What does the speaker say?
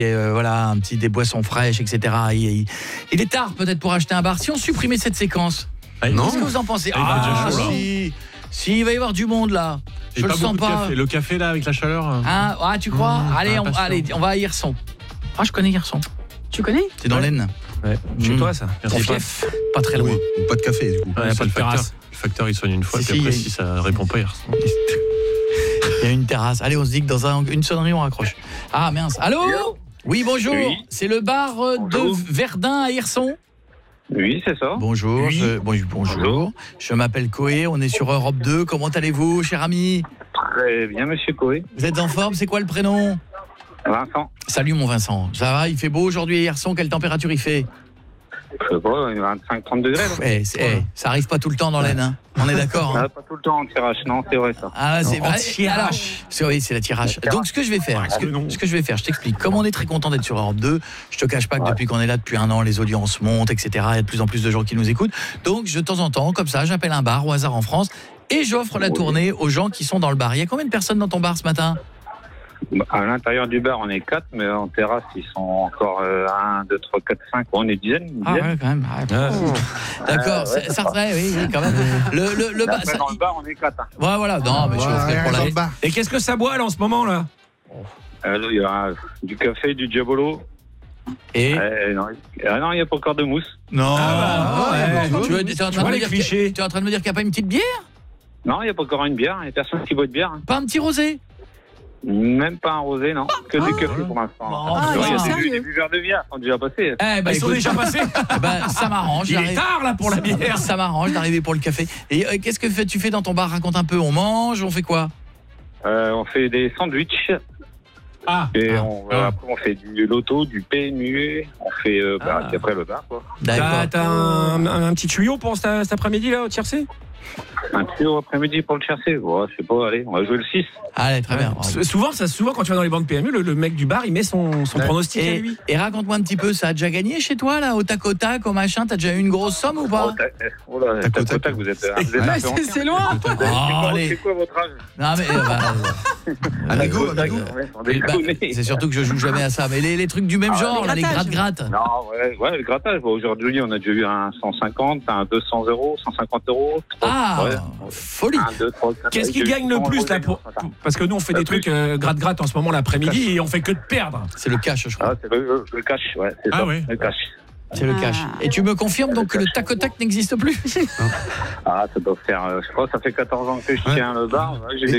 Et voilà, un petit des boissons fraîches, etc. Il est tard peut-être pour acheter un bar. Si on supprimait cette séquence, qu'est-ce que vous en pensez? Si, il va y avoir du monde là. Je le sens pas. Le café là avec la chaleur. Tu crois? Allez, on va à Hirson. Je connais Hirson. Tu connais? C'est dans l'Aisne. Ouais. Chez toi ça. Pas très loin. Oui, pas de café du coup. Ouais, pas de terrasse. Le facteur il sonne une fois, puis après si ça répond pas, il y a une terrasse. Allez, on se dit que dans une sonnerie, on raccroche. Ah, mince. Allô? Oui, bonjour. Oui. C'est le bar de Verdun à Hirson? Oui, c'est ça. Bonjour. Oui. Bonjour. Je m'appelle Coé, on est sur Europe 2. Comment allez-vous, cher ami? Très bien, monsieur Coé. Vous êtes en forme? C'est quoi le prénom? Vincent. Salut, mon Vincent. Ça va? Il fait beau aujourd'hui à Hirson? Quelle température il fait? Je sais pas, 25-30 degrés. Ça arrive pas tout le temps dans l'Aisne, hein. On est d'accord, hein. Pas tout le temps en tirage, non, c'est vrai ça. C'est vrai. Oui, c'est la tirage. Donc ce que je vais faire, je t'explique. Comme on est très content d'être sur Europe 2, je te cache pas que depuis qu'on est là depuis un an, les audiences montent, etc. Il y a de plus en plus de gens qui nous écoutent. Donc de temps en temps, comme ça, j'appelle un bar au hasard en France et j'offre la tournée aux gens qui sont dans le bar. Il y a combien de personnes dans ton bar ce matin? À l'intérieur du bar, on est 4, mais en terrasse, ils sont encore 1, 2, 3, 4, 5. On est dizaines. Ah ouais, quand même. D'accord, ça oui, quand même. Le bar, dans le bar, on est 4. Ouais, voilà. Non, mais je ferai pour la. Et qu'est-ce que ça boit là en ce moment là? Il y a du café, du Diabolo. Et non, il n'y a pas encore de mousse. Non. Tu es en train de me dire qu'il n'y a pas une petite bière? Non, il n'y a pas encore une bière. Il n'y a personne qui boit de bière. Pas un petit rosé? Même pas un rosé, non. Que du café pour l'instant. Il y a des buveurs de bière qui sont déjà passés. Ils sont déjà passés. Ça m'arrange. Il est tard là pour la bière. Ça m'arrange d'arriver pour le café. Et qu'est-ce que tu fais dans ton bar? Raconte un peu. On mange, on fait quoi? On fait des sandwichs. Après on fait du loto, du PMU. On fait après le bar quoi. T'as un petit tuyau pour cet après-midi là au tiercé? Un tuyau après-midi pour le chercher. Bon, je sais pas, allez, on va jouer le 6. Allez, très bien. Souvent quand tu vas dans les banques PMU, le mec du bar, il met son pronostic à lui. Et raconte-moi un petit peu, ça a déjà gagné chez toi, là, au tac, au machin? T'as déjà eu une grosse somme ou pas? Tac, vous êtes c'est loin. C'est quoi votre âge? Non, mais... c'est surtout que je joue jamais à ça. Mais les trucs du même genre, là, les gratte-gratte. Non, le grattage. Aujourd'hui, on a déjà eu un 150, un 200 euros, 150 euros. Folie. 1, 2, 3, 4, qu'est-ce qui gagne le plus là parce que nous on fait des trucs gratte-gratte en ce moment l'après-midi et on fait que de perdre. C'est le cash, je crois. C'est le cash, ouais. C'est ça, le cash. C'est le cash. Et tu me confirmes donc que le tac au tac n'existe plus? Ça doit faire, je crois que ça fait 14 ans que je tiens le bar. J'ai